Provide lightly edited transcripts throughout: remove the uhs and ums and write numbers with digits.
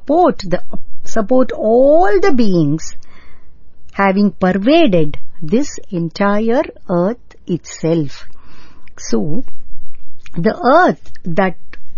support all the beings, having pervaded this entire earth itself. So, the earth that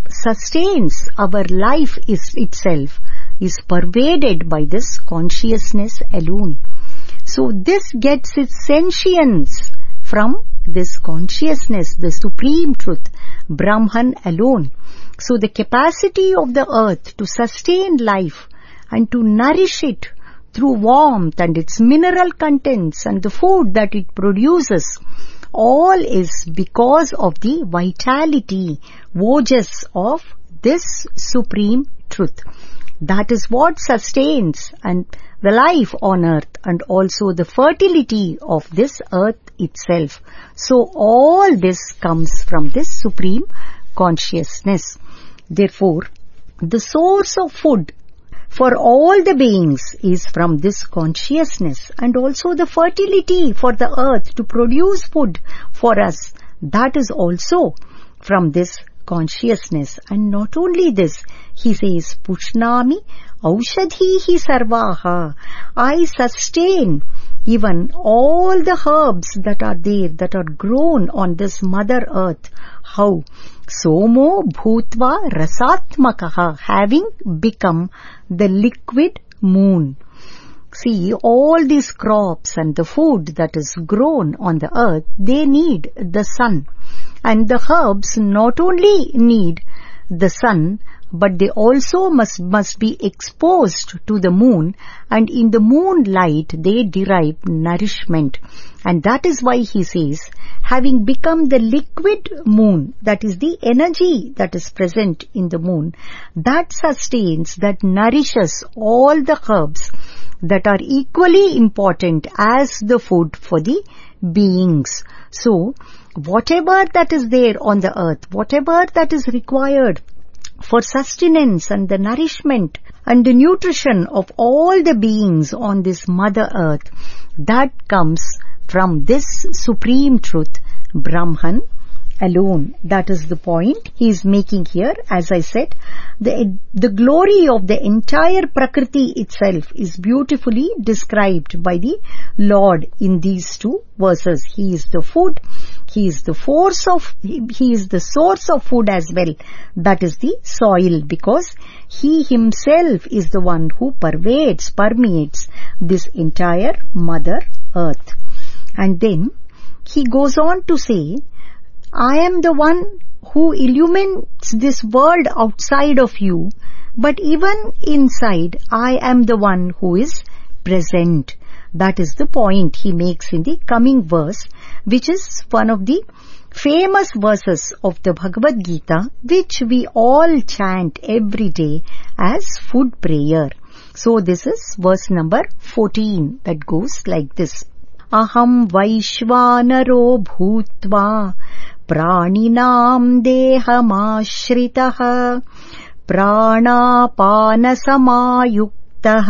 sustains our life itself is pervaded by this consciousness alone. So this gets its sentience from this consciousness, the supreme truth, Brahman alone. So the capacity of the earth to sustain life and to nourish it through warmth and its mineral contents and the food that it produces, all is because of the vitality, ojas of this supreme truth. That is what sustains and the life on earth and also the fertility of this earth itself. So all this comes from this supreme consciousness. Therefore, the source of food for all the beings is from this consciousness, and also the fertility for the earth to produce food for us, that is also from this consciousness. And not only this, he says, Pushnami aushadhihi sarvaha. I sustain even all the herbs that are there, that are grown on this mother earth. How? Somo bhutva rasatmakaha, having become the liquid moon. See, all these crops and the food that is grown on the earth, they need the sun. And the herbs not only need the sun, but they also must be exposed to the moon, and in the moonlight they derive nourishment. And that is why he says, having become the liquid moon, that is the energy that is present in the moon, that sustains, that nourishes all the herbs that are equally important as the food for the beings. So, whatever that is there on the earth, whatever that is required for sustenance and the nourishment and the nutrition of all the beings on this mother earth, that comes from this supreme truth, Brahman alone. That is the point he is making here. As I said, the glory of the entire Prakriti itself is beautifully described by the Lord in these two verses. He is the food, he is the source of food as well. That is the soil, because he himself is the one who permeates this entire mother earth. And then he goes on to say, I am the one who illumines this world outside of you, but even inside, I am the one who is present. That is the point he makes in the coming verse, which is one of the famous verses of the Bhagavad Gita, which we all chant every day as food prayer. So this is verse number 14 that goes like this. Aham Vaishvanaro bhutva प्राणिनां देहमाश्रितः प्राणापानसमायुक्तः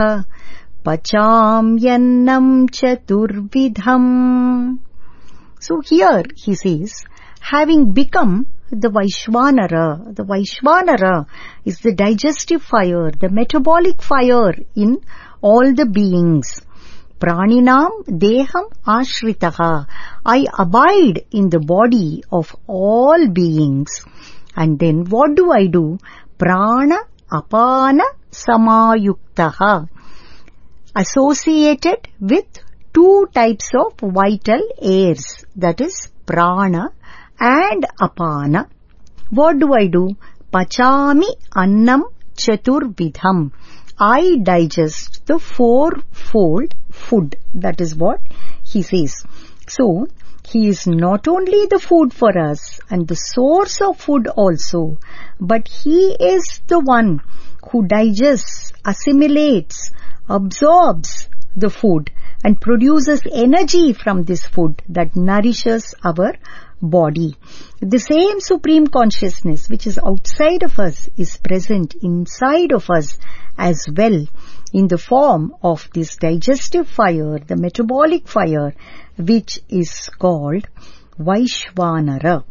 पचाम्यन्नं चतुर्विधम्. So here he says, having become the Vaishvanara is the digestive fire, the metabolic fire in all the beings. Praninam deham ashritaha. I abide in the body of all beings. And then what do I do? Prana apana samayuktaha. Associated with two types of vital airs. That is prana and apana. What do I do? Pachami annam chaturvidham. I digest the fourfold food. That is what he says. So, he is not only the food for us and the source of food also, but he is the one who digests, assimilates, absorbs the food and produces energy from this food that nourishes our body. The same supreme consciousness which is outside of us is present inside of us as well in the form of this digestive fire, the metabolic fire, which is called Vaishvanara.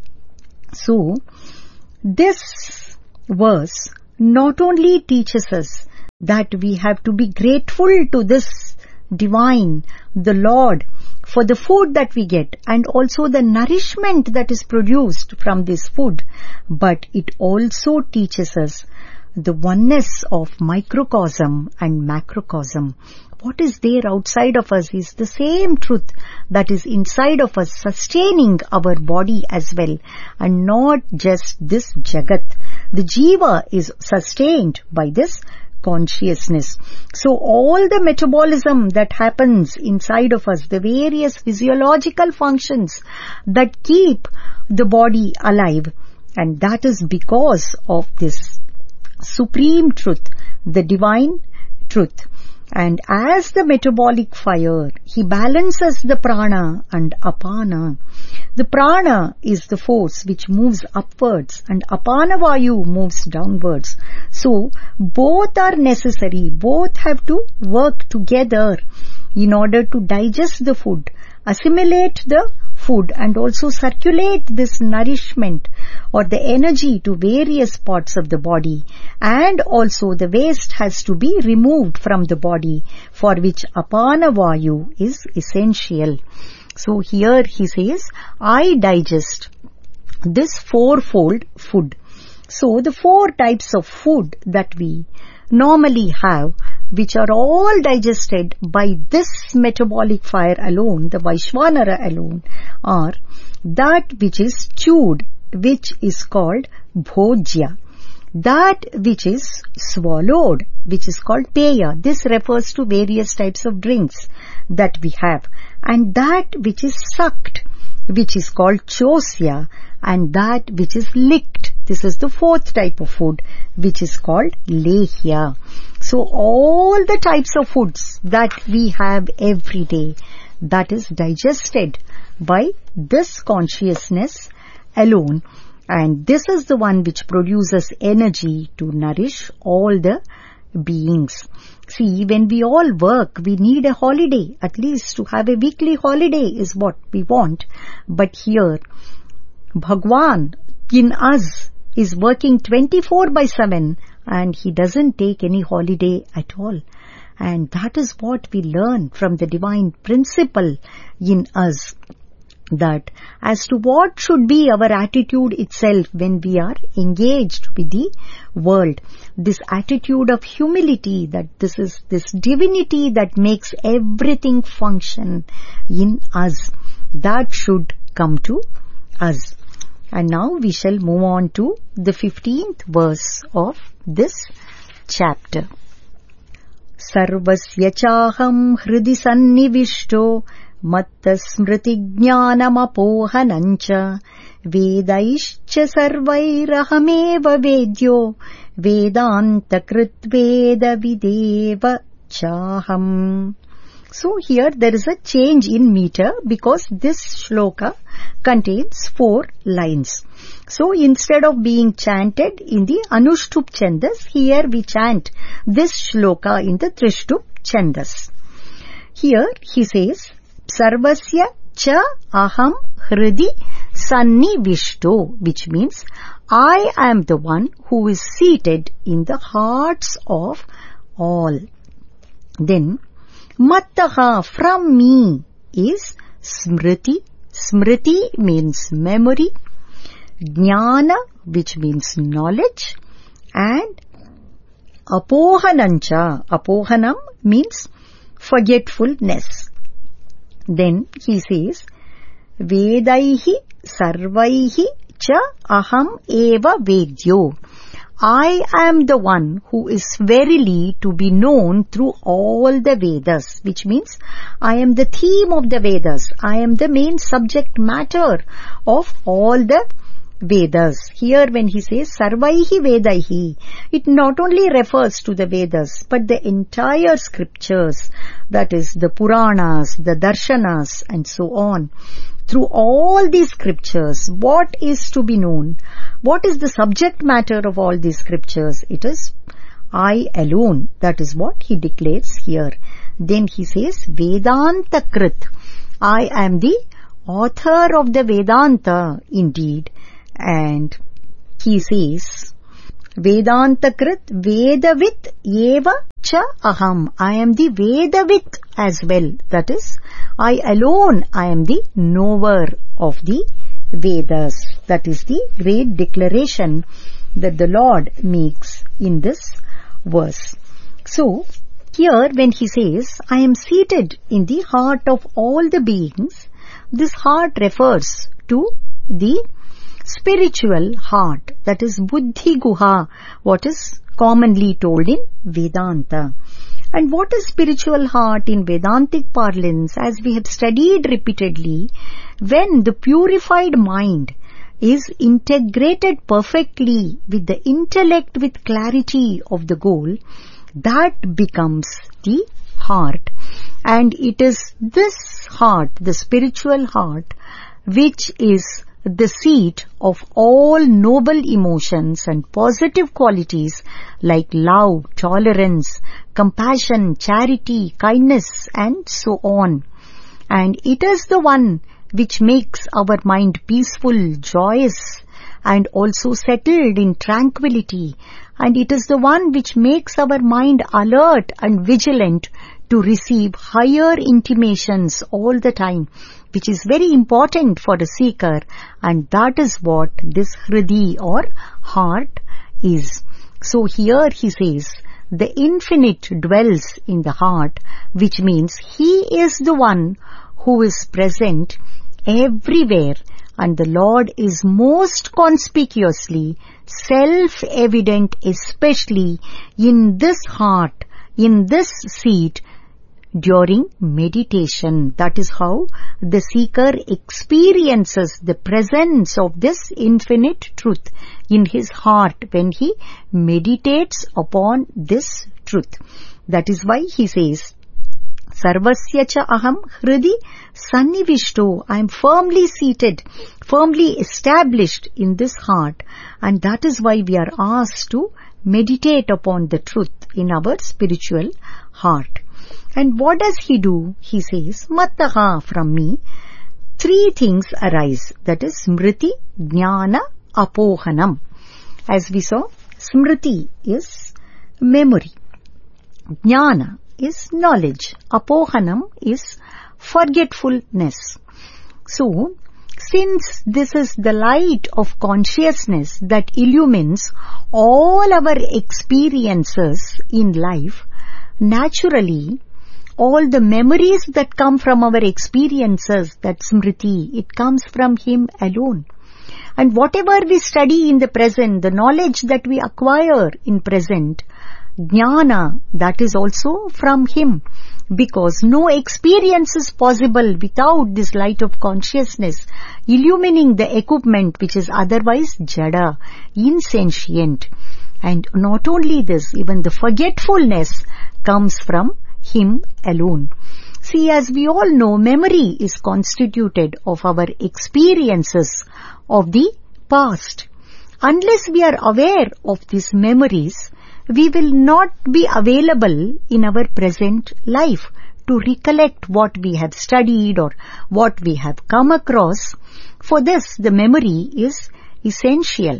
So, this verse not only teaches us that we have to be grateful to this divine, the Lord, for the food that we get and also the nourishment that is produced from this food. But it also teaches us the oneness of microcosm and macrocosm. What is there outside of us is the same truth that is inside of us, sustaining our body as well, and not just this Jagat. The Jiva is sustained by this consciousness. So all the metabolism that happens inside of us, the various physiological functions that keep the body alive, and that is because of this supreme truth, the divine truth. And as the metabolic fire, he balances the prana and apana. The prana is the force which moves upwards and apana vayu moves downwards. So both are necessary, both have to work together in order to digest the food, assimilate the food, and also circulate this nourishment or the energy to various parts of the body. And also the waste has to be removed from the body, for which apana vayu is essential. So here he says, I digest this fourfold food. So the four types of food that we normally have, which are all digested by this metabolic fire alone, the Vaishvanara alone, are that which is chewed, which is called bhojya. That which is swallowed, which is called peya. This refers to various types of drinks that we have. And that which is sucked, which is called chosya. And that which is licked, this is the fourth type of food, which is called lehya. So all the types of foods that we have every day, that is digested by this consciousness alone. And this is the one which produces energy to nourish all the beings. See, when we all work, we need a holiday. At least to have a weekly holiday is what we want. But here, Bhagwan in us is working 24/7 and he doesn't take any holiday at all. And that is what we learn from the divine principle in us, that as to what should be our attitude itself when we are engaged with the world. This attitude of humility, that this is this divinity that makes everything function in us, that should come to us. And now we shall move on to the 15th verse of this chapter. Sarvasya chaham hridi sannivishto matta smriti jnanamapohanancha vedaishcha sarvairahameva vedyo vedanta kritveda videva chaham. So here there is a change in meter because this shloka contains 4 lines. So instead of being chanted in the Anushtup Chandas, here we chant this shloka in the Trishtup Chandas. Here he says, Sarvasya cha aham hridi sannivishto, which means I am the one who is seated in the hearts of all. Then Mattaha, from me, is smriti. Smriti means memory. Jnana, which means knowledge. And apohanancha. Apohanam means forgetfulness. Then he says, Vedaihi sarvaihi cha aham eva vedyo. I am the one who is verily to be known through all the Vedas, which means I am the theme of the Vedas. I am the main subject matter of all the Vedas. Here when he says Sarvaihi Vedaihi, it not only refers to the Vedas, but the entire scriptures, that is the Puranas, the Darshanas and so on. Through all these scriptures, what is to be known? What is the subject matter of all these scriptures? It is I alone. That is what he declares here. Then he says, Vedanta Krit. I am the author of the Vedanta indeed. And he says, Vedanta Krit Vedavit Eva Sarvasya aham. I am the Vedavit as well. That is, I alone, I am the knower of the Vedas. That is the great declaration that the Lord makes in this verse. So, here when he says, I am seated in the heart of all the beings, this heart refers to the spiritual heart, that is Buddhi Guha, what is commonly told in Vedanta. And what is spiritual heart in Vedantic parlance? As we have studied repeatedly, when the purified mind is integrated perfectly with the intellect with clarity of the goal, that becomes the heart. And it is this heart, the spiritual heart, which is the seat of all noble emotions and positive qualities like love, tolerance, compassion, charity, kindness, and so on. And it is the one which makes our mind peaceful, joyous, and also settled in tranquility. And it is the one which makes our mind alert and vigilant to receive higher intimations all the time, which is very important for the seeker, and that is what this Hridi or heart is. So here he says, the infinite dwells in the heart, which means he is the one who is present everywhere, and the Lord is most conspicuously self-evident, especially in this heart, in this seat, during meditation. That is how the seeker experiences the presence of this infinite truth in his heart when he meditates upon this truth. That is why he says, Sarvasya cha aham hridi sannivishto. I am firmly seated, firmly established in this heart, and that is why we are asked to meditate upon the truth in our spiritual heart. And what does he do? He says, Mattaha, from me, three things arise. That is Smriti, Jnana, Apohanam. As we saw, Smriti is memory. Jnana is knowledge. Apohanam is forgetfulness. So, since this is the light of consciousness that illumines all our experiences in life, naturally, all the memories that come from our experiences, that Smriti, it comes from him alone. And whatever we study in the present, the knowledge that we acquire in present, Jnana, that is also from him. Because no experience is possible without this light of consciousness illumining the equipment which is otherwise jada, insentient. And not only this, even the forgetfulness comes from him alone. See, as we all know, memory is constituted of our experiences of the past. Unless we are aware of these memories, we will not be available in our present life to recollect what we have studied or what we have come across. For this, the memory is essential.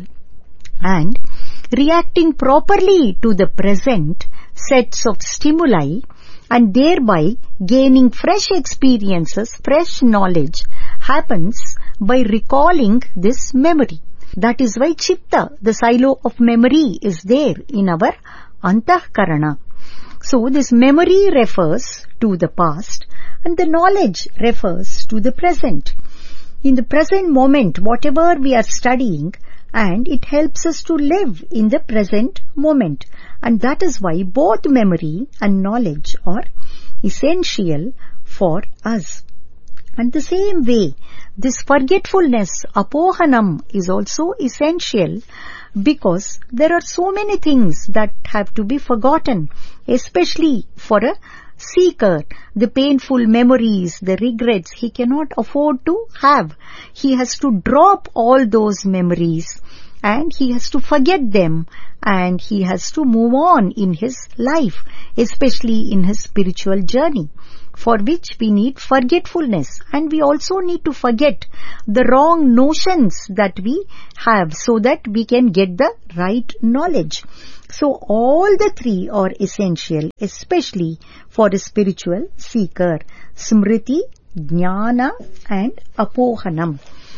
And reacting properly to the present sets of stimuli and thereby gaining fresh experiences, fresh knowledge happens by recalling this memory. That is why Chitta, the silo of memory, is there in our Antahkarana. So this memory refers to the past and the knowledge refers to the present. In the present moment, whatever we are studying, and it helps us to live in the present moment. And that is why both memory and knowledge are essential for us. And the same way, this forgetfulness, apohanam, is also essential because there are so many things that have to be forgotten, especially for a seeker. The painful memories, the regrets, he cannot afford to have. He has to drop all those memories and he has to forget them and he has to move on in his life, especially in his spiritual journey, for which we need forgetfulness, and we also need to forget the wrong notions that we have so that we can get the right knowledge. So all the three are essential, especially for a spiritual seeker: Smriti, Jnana and Apohanam.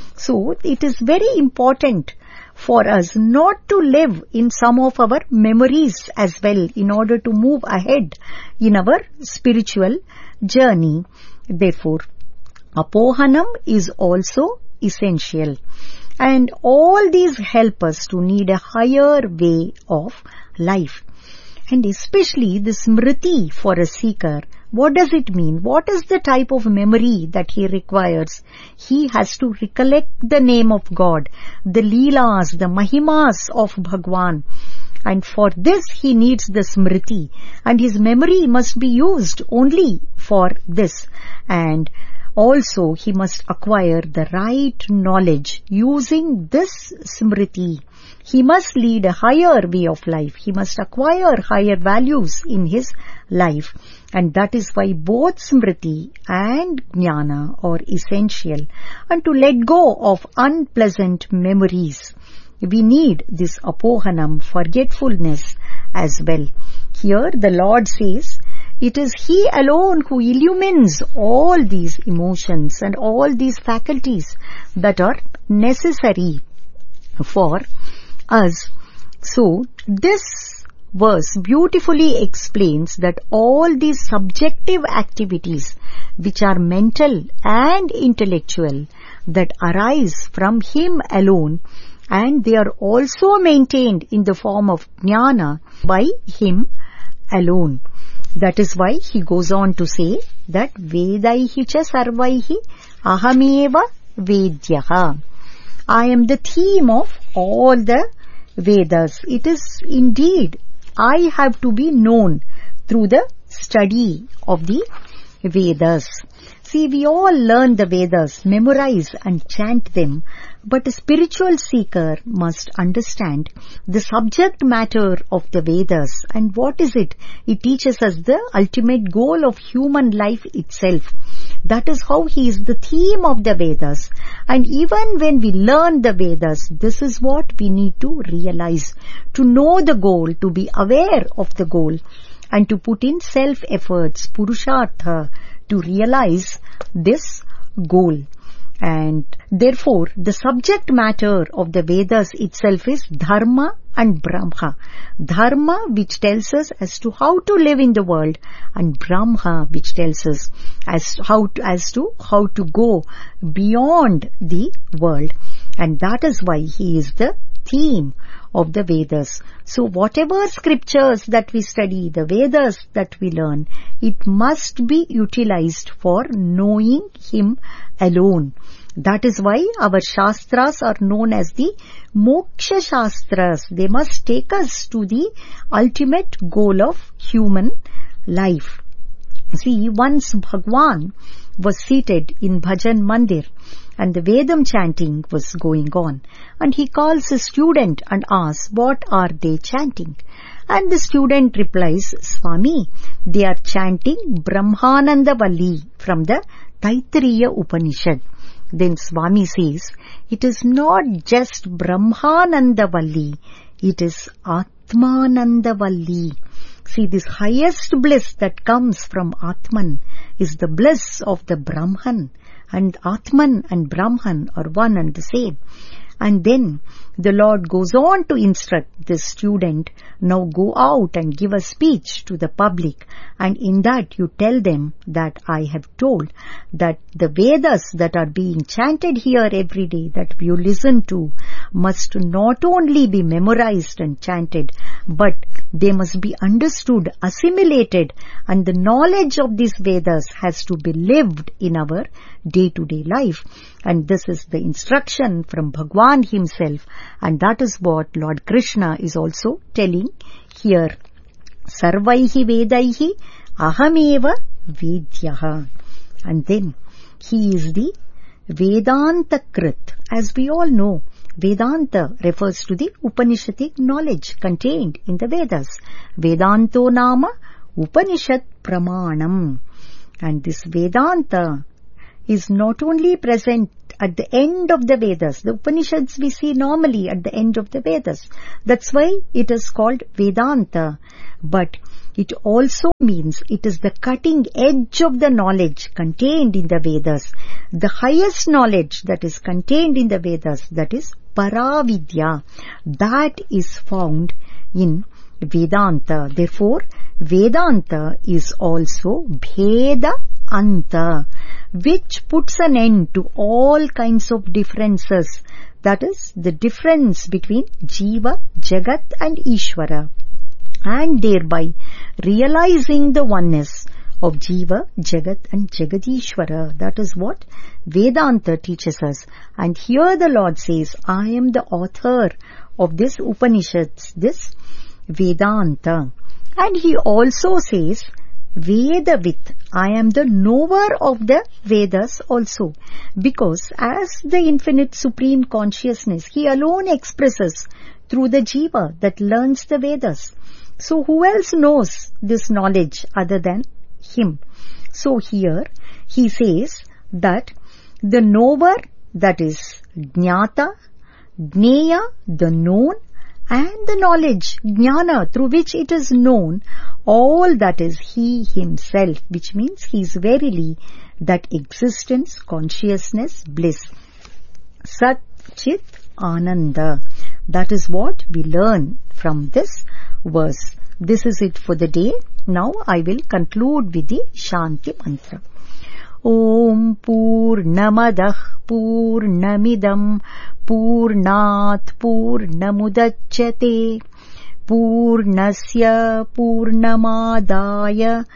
So it is very important for us not to live in some of our memories as well in order to move ahead in our spiritual journey. Therefore, Apohanam is also essential. And all these help us to need a higher way of life. And especially the Smriti for a seeker. What does it mean? What is the type of memory that he requires? He has to recollect the name of God, the Leelas, the Mahimas of Bhagwan. And for this he needs the Smriti. And his memory must be used only for this. And also he must acquire the right knowledge using this Smriti. He must lead a higher way of life. He must acquire higher values in his life. And that is why both Smriti and Jnana are essential. And to let go of unpleasant memories, we need this Apohanam, forgetfulness as well. Here the Lord says, it is He alone who illumines all these emotions and all these faculties that are necessary for us. So this verse beautifully explains that all these subjective activities which are mental and intellectual that arise from Him alone, and they are also maintained in the form of jnana by Him alone. That is why he goes on to say that Vedaihi cha sarvaihi ahameva vedyaha. I am the theme of all the Vedas. It is indeed, I have to be known through the study of the Vedas. See, we all learn the Vedas, memorize and chant them, but a spiritual seeker must understand the subject matter of the Vedas. And what is it? It teaches us the ultimate goal of human life itself. That is how he is the theme of the Vedas. And even when we learn the Vedas, this is what we need to realize. To know the goal, to be aware of the goal, and to put in self-efforts, purushartha, to realize this goal. And therefore, the subject matter of the Vedas itself is Dharma and Brahma. Dharma, which tells us as to how to live in the world, and Brahma, which tells us as to how to go beyond the world. And that is why he is the theme of the Vedas. So whatever scriptures that we study, the Vedas that we learn, it must be utilized for knowing him alone. That is why our Shastras are known as the Moksha Shastras. They must take us to the ultimate goal of human life. See, once Bhagwan was seated in Bhajan Mandir and the Vedam chanting was going on, and he calls a student and asks, what are they chanting? And the student replies, Swami, they are chanting Brahmananda Valli from the Taittiriya Upanishad. Then Swami says, it is not just Brahmananda Valli, it is Atmananda Valli. See, this highest bliss that comes from Atman is the bliss of the Brahman. And Atman and Brahman are one and the same. And then the Lord goes on to instruct the student, now go out and give a speech to the public, and in that you tell them that I have told that the Vedas that are being chanted here every day that you listen to must not only be memorized and chanted, but they must be understood, assimilated, and the knowledge of these Vedas has to be lived in our day-to-day life. And this is the instruction from Bhagwan himself, and that is what Lord Krishna is also telling here. Sarvaihi Vedaihi ahameva vedyaha. And then he is the Vedanta Krit. As we all know, Vedanta refers to the Upanishadic knowledge contained in the Vedas. Vedanto nama Upanishad Pramanam. And this Vedanta is not only present at the end of the Vedas. The Upanishads we see normally at the end of the Vedas. That's why it is called Vedanta. But it also means it is the cutting edge of the knowledge contained in the Vedas. The highest knowledge that is contained in the Vedas, that is Paravidya, that is found in Vedanta. Therefore, Vedanta is also Bheda Anta, which puts an end to all kinds of differences. That is the difference between Jiva, Jagat and Ishvara, and thereby realizing the oneness of Jiva, Jagat and Jagadishvara. That is what Vedanta teaches us. And here the Lord says, I am the author of this Upanishads, this Vedanta. And he also says, Vedavit, I am the knower of the Vedas also. Because as the infinite supreme consciousness, he alone expresses through the Jiva that learns the Vedas. So who else knows this knowledge other than him? So here he says that the knower, that is Jnata, Jneya, the known, and the knowledge, Jnana, through which it is known, all that is he himself, which means he is verily that existence, consciousness, bliss. Sat Chit Ananda. That is what we learn from this verse. This is it for the day. Now I will conclude with the Shanti Mantra. Om Purnamadah Purnamidam Purnat Purnamudachyate Purnasya Purnamadaya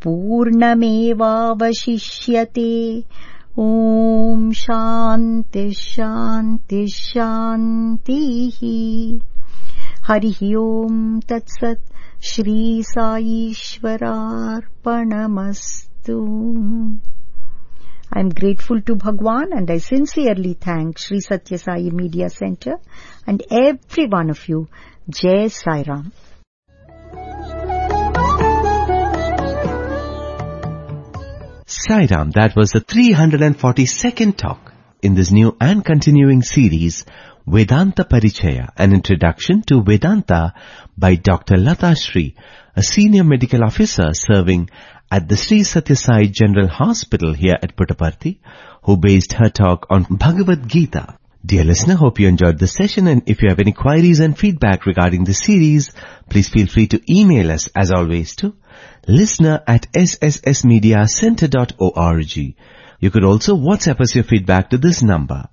Purnamevavashishyate. Om Shanti Shanti Shanti. Harihi Om Tat Sat. Shri Sai Ishwararpanamastu. I am grateful to Bhagwan and I sincerely thank Sri Satya Sai Media Center and every one of you. Jai Sai Ram. Sai Ram, that was the 342nd talk in this new and continuing series, Vedanta Parichaya, an introduction to Vedanta by Dr. Lata Shri, a senior medical officer serving at the Sri Satya Sai General Hospital here at Puttaparthi, who based her talk on Bhagavad Gita. Dear listener, hope you enjoyed this session, and if you have any queries and feedback regarding the series, please feel free to email us as always to listener@sssmediacenter.org. You could also WhatsApp us your feedback to this number,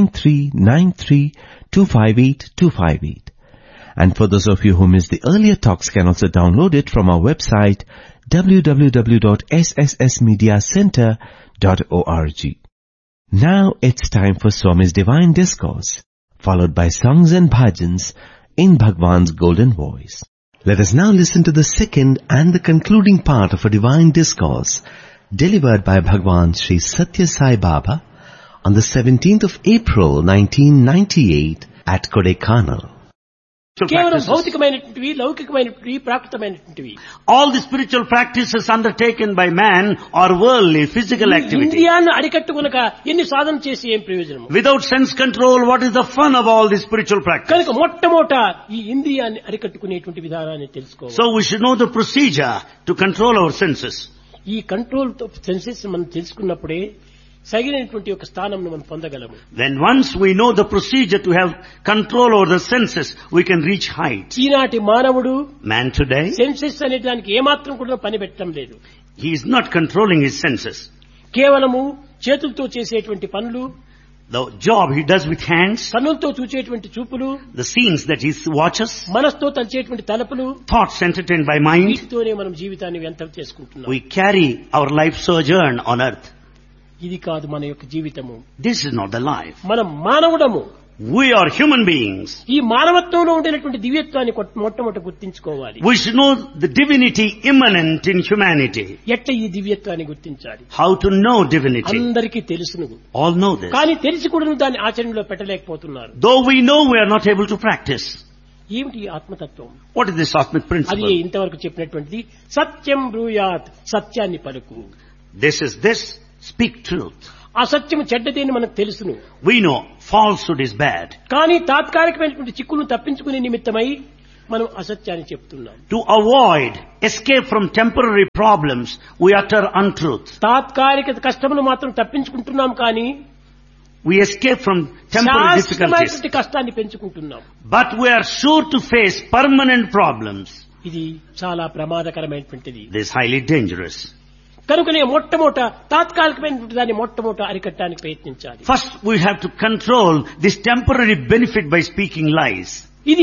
9393258258. And for those of you who missed the earlier talks, can also download it from our website, www.sssmediacenter.org. Now it's time for Swami's Divine Discourse, followed by songs and bhajans in Bhagwan's golden voice. Let us now listen to the second and the concluding part of a Divine Discourse delivered by Bhagwan Sri Satya Sai Baba on the 17th of April 1998 at Kodaikanal. కేవలం భౌతికమైనటువంటివి, లౌకికమైనటువంటివి, ప్రాకృతమైనటువంటివి. All the spiritual practices undertaken by man are worldly, physical activity. ఇంద్రియాన్ని అరికట్టుకొనక ఎన్ని సాధన చేసి ఏం ప్రయోజనం? Without sense control, what is the fun of all the spiritual practice? కనుక మొట్టమొదట ఈ ఇంద్రియాన్ని అరికట్టుకునేటువంటి విధానాన్ని తెలుసుకోవాలి. So we should know the procedure to control our senses. ఈ కంట్రోల్ సెన్సెస్ మనం తెలుసుకున్నప్పుడే సరైనటువంటి ఒక స్థానం మనం పొందగలము. Then once we know the procedure to have control over the senses, we can reach heights. ఈనాటి మానవుడు Man today, సెన్సెస్ అనే దానికి ఏమాత్రం కూడా పని పెట్టడం లేదు. he is not controlling his senses. కేవలము చేతులతో చేసేటువంటి పనులు, The job he does with hands, కన్నులతో చూచేటువంటి చూపులు, the scenes that he watches, మనసుతో తలచేటువంటి తలపులు, thoughts entertained by mind, వీటితోనే మనం జీవితాన్ని వ్యర్థం చేసుకుంటున్నాం. we carry our life sojourn on earth. ఇది కాదు మన యొక్క జీవితము. This is not the life. మనం మానవుడము. We are human beings. ఈ మానవత్వంలో ఉండేటువంటి దివ్యత్వాన్ని మొట్టమొదట గుర్తించుకోవాలి. We should know the divinity immanent in humanity. ఎట్లా ఈ దివ్యత్వాన్ని గుర్తించాలి? How to know divinity. అందరికీ తెలుసును. All know this. కానీ తెలిసి కూడా దాన్ని ఆచరణలో పెట్టలేకపోతున్నారు. Though we know, we are not able to practice. ఏమిటి ఆత్మతత్వం? What is this Atmic అది principle? ఇంతవరకు చెప్పినటువంటిది సత్యం బ్రూయాత్, సత్యాన్ని పలుకు. This is this. Speak truth. అసత్యం చెడ్డది అని మనకు తెలుసును. We know falsehood is bad. కానీ తాత్కాలికమైనటువంటి చిక్కులను తప్పించుకునే నిమిత్తమై మనం అసత్యాన్ని చెప్తున్నాం. To avoid escape from temporary problems, we utter untruth. తాత్కాలిక కష్టములు మాత్రం తప్పించుకుంటున్నాం, కానీ We escape from temporary difficulties. శాశ్వతమైనటువంటి కష్టాన్ని పెంచుకుంటున్నాం. But we are sure to face permanent problems. ఇది చాలా ప్రమాదకరమైనటువంటిది. This is highly dangerous. కనుకనే మొట్టమొదట తాత్కాలికమైనటువంటి దాన్ని మొట్టమొదట అరికట్టడానికి ప్రయత్నించాలి. First, we have to control this temporary benefit by speaking lies. ఇది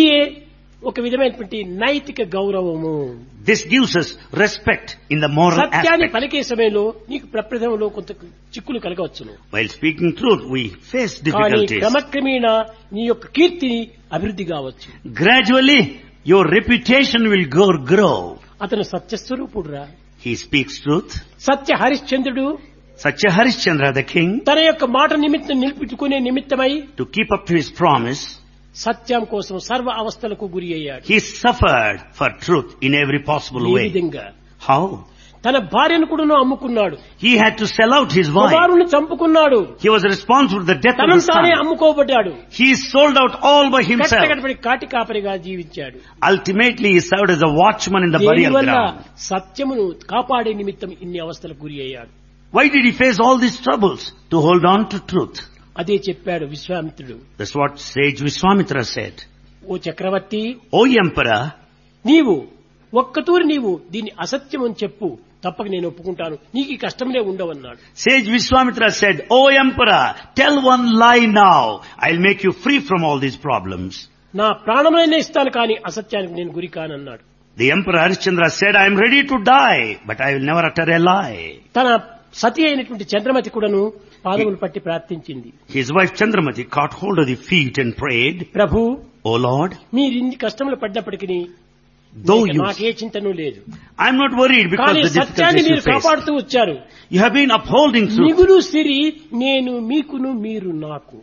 ఒక విధమైనటువంటి నైతిక గౌరవము. This gives us respect in the moral సత్యాన్ని aspect. పలికే సమయంలో నీకు ప్రప్రథమంలో కొంత చిక్కులు కలగవచ్చును, While speaking truth, we face కానీ difficulties. క్రమక్రమేణా నీ యొక్క కీర్తిని అభివృద్ధి కావచ్చు. Gradually, your reputation will grow. అతను సత్యస్వరూపుడురా. He speaks truth. సత్య హరిశ్చంద్రుడు Satya Harishchandra, the king, తన యొక్క మాట నిమిత్తం నిలిపించుకునే నిమిత్తమై to keep up to his promise, సత్యం కోసం సర్వ అవస్థలకు గురి అయ్యాడు. he suffered for truth in every possible ఈ way. విధంగా How? తన భార్యను కూడా అమ్ముకున్నాడు, He had to sell out his wife. కుమారుని చంపుకున్నాడు, He was responsible for the death of తనను his తానే son. అమ్ముకోబడ్డాడు, He sold out all by himself. కట్టకడపడి కాటి కాపరిగా జీవించాడు. Ultimately, he served as a watchman in the burial దీనివల్ల ground. సత్యమును కాపాడే నిమిత్తం ఇన్ని అవస్థలకు గురి అయ్యాడు. Why did he face all these troubles? To hold on to truth. అదే చెప్పాడు విశ్వామిత్రుడు. That's what sage Vishwamitra said. Oh Chakravarthi, O emperor, నీవు ఒక్కతూరి నీవు దీన్ని అసత్యం అని చెప్పు, తప్పక నేను ఒప్పుకుంటాను, నీకు ఈ కష్టంలే ఉండవన్నాడు. sage Vishwamitra said, O emperor, tell one lie now. I'll make you free from all these problems. నా ప్రాణమైనా ఇస్తాను, కానీ అసత్యానికి నేను గురి కానన్నాడు. The emperor Harishchandra said, I am ready to die, but I will never utter a lie. తన సతి అయినటువంటి చంద్రమతి కూడాను పాదములు పట్టి ప్రార్థించింది. His wife Chandramati caught hold of the feet and prayed, Prabhu, O Lord, మీరు ఇన్ని కష్టములు పడ్డప్పటికీ though you, నాకే చింతను లేదు, I'm not worried because కానీ the సత్యాన్ని difficulties you మీరు face. కాపాడుతూ వచ్చారు. You have been upholding truth. మిగులు సిరి నేను మీకును మీరు నాకు.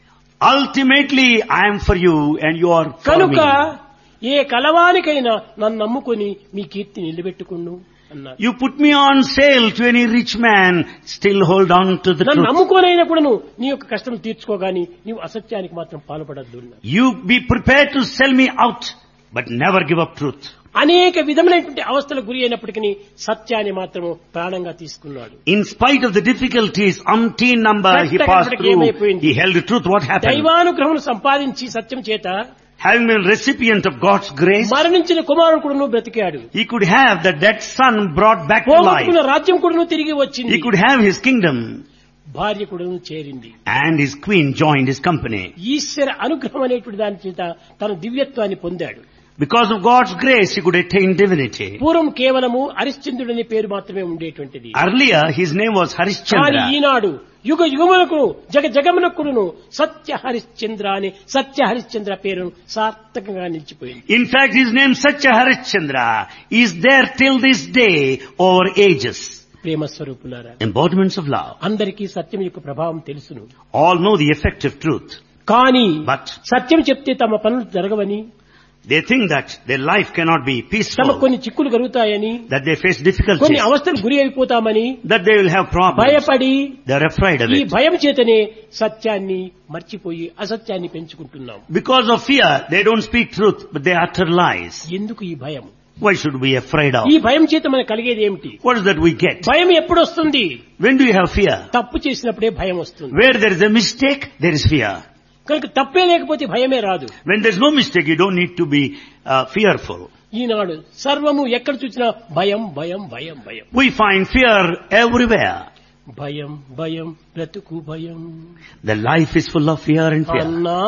Ultimately, I am for you and you are for కనుక me. ఏ కలవానికైనా నన్ను నమ్ముకొని మీ కీర్తి నిలబెట్టుకును అన్నారు. You put me on sale to any rich man, still hold on to the నన్ను truth. నమ్ముకోనైనా కూడాను నీ యొక్క కష్టం తీర్చుకోగాని నీవు అసత్యానికి మాత్రం పాల్పడద్దు అన్నారు. You be prepared to sell me out, but never give up truth. అనేక విధములైనటువంటి అవస్థలకు గురి అయినప్పటికీ సత్యాన్ని మాత్రము ప్రాణంగా తీసుకున్నాడు. In spite of the difficulties, umpteen number he passed through, he held the truth. What happened? దైవానుగ్రహం సంపాదించి సత్యం చేత Having been recipient of God's grace, మరణించిన కుమారుడు కూడా బ్రతికాడు. he could have the dead son brought back to పోగొట్టుకున్న life. రాజ్యం కూడా తిరిగి వచ్చింది. He could have his kingdom, భార్య కూడా చేరింది. and his queen joined his company. ఈశ్వర అనుగ్రహం అనేటువంటి దాని చేత తన దివ్యత్వాన్ని పొందాడు. Because of God's grace, he could attain divinity. పూర్వం కేవలము హరిశ్చంద్రుడు అనే పేరు మాత్రమే ఉండేటువంటిది. Earlier, his name was కానీ Harishchandra. ఈనాడు యుగ యుగములకు జగమునకును సత్య హరిశ్చంద్ర అనే సత్య హరిశ్చంద్ర పేరు సార్థకంగా నిలిచిపోయింది. In fact, his name Satya Harishchandra is there till this day over ages. ప్రేమ స్వరూపులారా, Embodiments of love. అందరికీ సత్యం యొక్క ప్రభావం తెలుసును. All know the effect of truth. కానీ But సత్యం చెప్తే తమ పనులు జరగవని, they think that their life cannot be తమ peaceful, కొన్ని చిక్కులు కలుగుతాయని, that they face కొన్ని difficulties, అవస్థలు గురి అయిపోతామని that they will have problems. భయపడి They're afraid of ఈ it. భయం చేతనే సత్యాన్ని మర్చిపోయి అసత్యాన్ని పెంచుకుంటున్నాం. Because of fear, they don't speak truth, but they utter lies. ఎందుకు ఈ భయం? Why should we be afraid of? ఈ భయం చేత మనకు కలిగేది ఏమిటి? What is that we get? భయం ఎప్పుడు వస్తుంది? When do you have fear? తప్పు చేసినప్పుడే భయం వస్తుంది. Where there is a mistake, there is fear. కనుక తప్పే లేకపోతే భయమే రాదు. When there's no mistake, you don't need to be fearful. ఈనాడు సర్వము ఎక్కడ చూసినా భయం భయం భయం భయం. We find fear everywhere. భయం భయం బ్రతుకు భయం. The life is full of fear and fear. అన్నా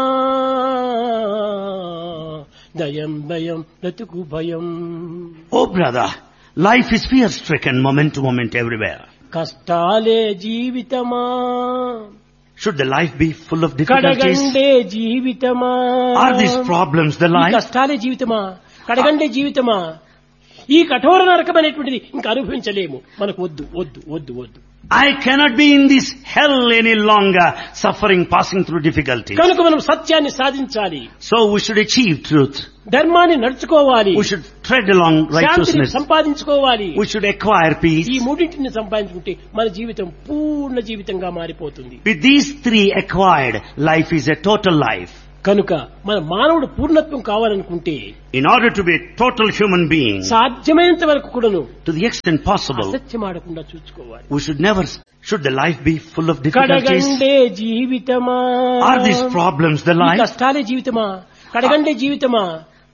దయం భయం బ్రతుకు భయం. Oh brother, life is fear-stricken moment to moment everywhere. కష్టాలే జీవితమా, Should the life be full of difficulties? కడగండే జీవితమా. Are these problems the ఈ life? కష్టాలే జీవితమా, కడగండే జీవితమా. ఈ కఠోర నరకం అనేటువంటిది ఇంకా అనుభవించలేము, మనకు వద్దు వద్దు వద్దు వద్దు. I cannot be in this hell any longer, suffering, passing through difficulties. కనుక మనం సత్యాన్ని సాధించాలి, So we should achieve truth. ధర్మాన్ని నడుచుకోవాలి, We should tread along శాంతిని righteousness. సంపాదించుకోవాలి. We should acquire peace. ఈ మూడింటిని సంపాదించుకుంటే మన జీవితం పూర్ణ జీవితంగా మారిపోతుంది. With these three acquired, life is a total life. కనుక మన మానవుడు పూర్ణత్వం కావాలనుకుంటే In order to be a total human being, సాధ్యమైనంత వరకు కూడాను to the extent possible, అసత్యం ఆడకుండా చూసుకోవాలి. we should never, should the life be full of difficulties? కడగండే జీవితమా, Are these problems the ఈ life? కష్టాలే జీవితమా, కడగండే జీవితమా,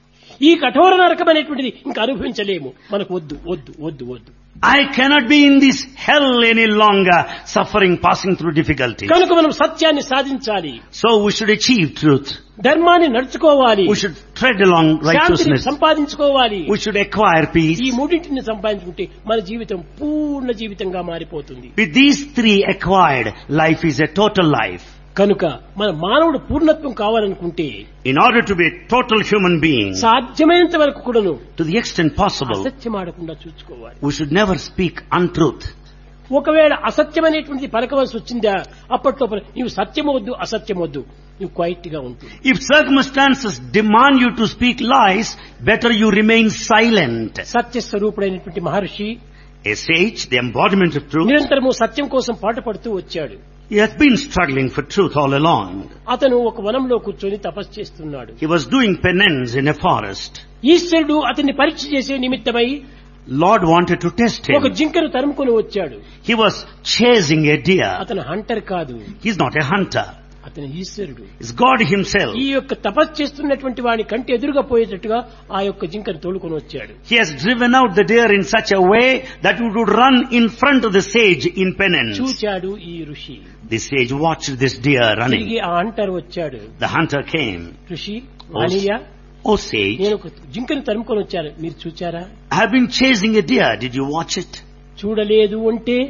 ఈ కఠోర నరకం అనేటువంటిది ఇంకా అనుభవించలేము, మనకు వద్దు వద్దు వద్దు వద్దు. I cannot be in this hell any longer, suffering, passing through difficulties. కనుక మనం సత్యాన్ని సాధించాలి, So we should achieve truth. ధర్మాన్ని నడుచుకోవాలి, We should tread along శాంతిని righteousness. సంపాదించుకోవాలి. We should acquire peace. ఈ మూడింటిని సంపాదించుకుంటే మన జీవితం పూర్ణ జీవితంగా మారిపోతుంది. With these three acquired, life is a total life. కనుక మన మానవుడు పూర్ణత్వం కావాలనుకుంటే In order to be a total human being, సాధ్యమైనంత వరకు కూడాను to the extent possible, అసత్యం ఆడకుండా చూసుకోవాలి. we should never speak untruth. ఒకవేళ అసత్యం అనేటువంటిది పలకవలసి వచ్చిందా, అప్పట్లో నీవు సత్యం వద్దు అసత్యం వద్దు, నువ్వు క్వైట్ గా ఉంటుంది. If circumstances demand you to speak lies, better you remain silent. సత్యస్వరూపుడైనటువంటి Maharshi A sage, the embodiment of truth, నిరంతరము సత్యం కోసం పాటుపడుతూ వచ్చాడు. he has been struggling for truth all along. అతను ఒక వనంలో కూర్చొని తపస్సు చేస్తున్నాడు. He was doing penance in a forest. ఈశ్వరుడు అతన్ని పరీక్ష చేసే నిమిత్తమై Lord wanted to test ఒక him. జింకను తరుముకొని వచ్చాడు. He was chasing a deer. అతను హంటర్ కాదు, He's not a hunter. అతను ఈశ్వరుడు. It's God himself. ఈ యొక్క తపస్సు చేస్తున్నటువంటి వాడి కంటి ఎదురుగా పోయేటట్టుగా ఆ యొక్క జింకను తోలుకొని వచ్చాడు. He has driven out the deer in such a way that it would run in front of the sage in penance. చూచాడు ఈ ఋషి. The sage watched this deer running. తిరిగి ఆ హంటర్ వచ్చాడు. The hunter came. ఋషి, వాణియ, Oh sage, నేను ఒక జింకను తరుముకొని వచ్చాను, మీరు చూచారా? I have been chasing a deer. Did you watch it? చూడలేదు అంటే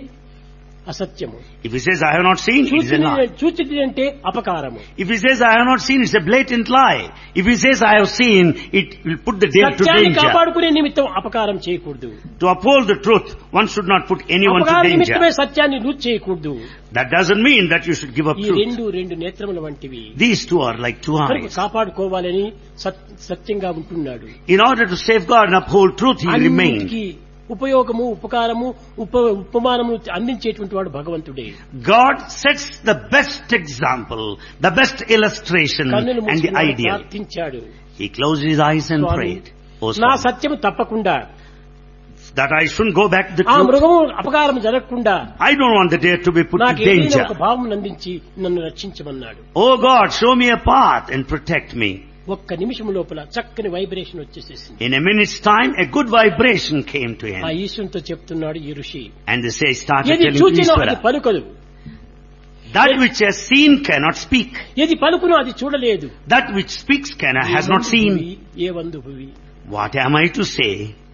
అసత్యము, If he says I have not seen, it is a lie. చూచిది అంటే అపకారము. If he says I have not seen, it's a blatant lie. If he says I have seen, it will put the deer to సత్యాన్ని danger. కాపాడుకునే నిమిత్తం అపకారం చేయకూడదు. To uphold the truth, one should not put anyone to అపకార నిమిత్తమే danger. సత్యాన్ని loose చేయకూడదు. That doesn't mean that you should give up ఈ truth. రెండు నేత్రముల వంటివి. These two are like two కనుక eyes. కాపాడుకోవాలని సత్యంగా ఉంటున్నాడు. In order to safeguard and uphold truth, he remained. అన్నిటికీ ఉపయోగము ఉపకారము ఉపమానము అందించేటువంటి వాడు భగవంతుడే. God sets the best example, the best illustration కన్నులు and the మూసుకున్నాడు, ideal. ప్రార్థించాడు. He closed his eyes and Swamy, prayed. Oh, నా Swami, సత్యము తప్పకుండా, that I shouldn't go back to the ఆ truth. మృగము అపకారం జరగకుండా I don't want the deer to be put to నాకు ఏదైనా danger. ఒక భావం అందించి నన్ను రక్షించమన్నాడు. Oh God, show me a path and protect me. ఒక్క నిమిషం లోపల చక్కని vibration వచ్చేసేసింది. In a minute's time, a good vibration came to ఆ him. ఈశ్వరునితో చెప్తున్నాడు ఈ ఋషి, And the sage started ఏది telling చూచినో అది Ishvara, పలుకదు, that which has seen cannot speak. ఏది పలుకునో అది చూడలేదు. That which speaks has not seen. A వందు Bhuvi. What am I to say?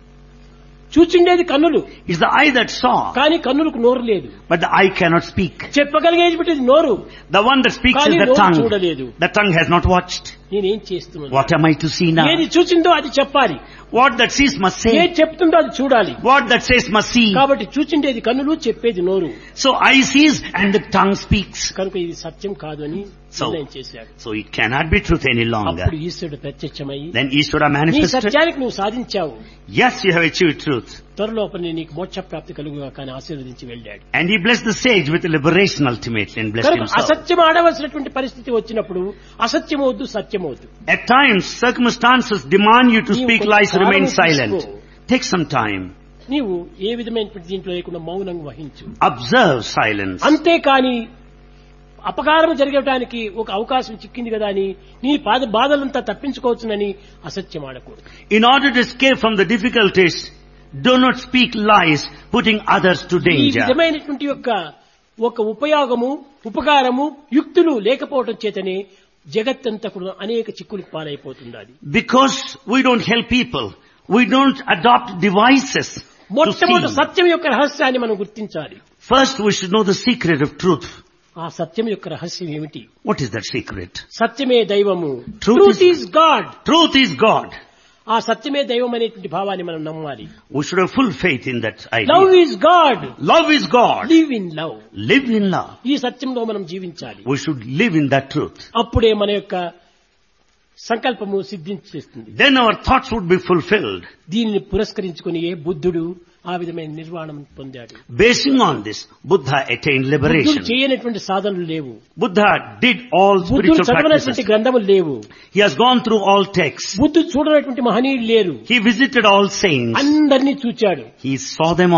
చూచిండేది కన్నులు, It's the eye that saw, కానీ కన్నులకు నోరు లేదు. but the eye cannot speak. చెప్పగలిగేది నోరు, The one that speaks కానీ is the నోరు tongue. చూడలేదు. The tongue has not watched. నేనేం చేస్తున్నాను? What am I to see now? ఏది చూచిందో అది చెప్పాలి, What that sees must say. ఏది చెప్తుందో అది చూడాలి. What that says must see. కాబట్టి చూచిండేది కన్నులు, చెప్పేది నోరు. So eye sees and the tongue speaks. కనుక ఇది సత్యం కాదు అని నిర్ణయం చేశాడు. So it cannot be truth any longer. అప్పుడు ఈశ్వరుడు ప్రత్యక్షమై, Then Ishvara నీ manifested. సత్యానికి నువ్వు సాధించావు, Yes, you have achieved truth. త్వరలోపల నీకు మోక్ష ప్రాప్తి కలుగుగా కానీ ఆశీర్వదించి వెళ్ళాడు. And he blessed the sage with liberation ultimately and blessed కనుక himself. అసత్యం ఆడవలసినటువంటి పరిస్థితి వచ్చినప్పుడు అసత్యం వద్దు, సత్యం వద్దు. At times, circumstances demand you to speak lies, remain silent. Take some time. నీవు ఏ విధమైనటువంటి దీంట్లో లేకుండా మౌనం వహించు. Observe silence. అంతేకాని అపకారం జరగడానికి ఒక అవకాశం చిక్కింది కదా అని నీ బాధలంతా తప్పించుకోవచ్చునని అసత్యం ఆడకూడదు. In order to escape from the difficulties, do not speak lies, putting others to ఈ danger. విధమైనటువంటి యొక్క ఒక ఉపయోగము ఉపకారము యుక్తులు లేకపోవడం చేతనే జగత్తంతా కూడా అనేక చిక్కులకు పాలైపోతుంది. అది Because we don't help people, we don't adopt devices to మొట్టమొదటి see. సత్యం యొక్క రహస్యాన్ని మనం గుర్తించాలి. First, we should know the secret of truth. ఆ సత్యం యొక్క రహస్యం ఏమిటి? What is that secret? సత్యమే దైవము. Truth truth is- is God. Truth is God. ఆ సత్యమే దైవం అనేటువంటి భావాన్ని మనం నమ్మాలి. We should have full faith in that idea. Love is God. Love is God. Live in love. Live in love. ఈ సత్యంలో మనం జీవించాలి. We should live in that truth. అప్పుడే మన యొక్క సంకల్పము సిద్ధించేస్తుంది. Then our thoughts would be fulfilled. దీనిని పురస్కరించుకుని బుద్ధుడు ఆ విధమైన నిర్వాణం పొందాడు. Basing on this, Buddha attained బుద్ధుడు liberation. చేయనటువంటి సాధనలు లేవు. Buddha did all బుద్ధుడు spiritual చదవనటువంటి practices. గ్రంథములు లేవు. He has gone through all texts. బుద్ధుడు చూడనటువంటి మహనీయులు లేరు. He visited all saints. అందరినీ చూచాడు. He saw them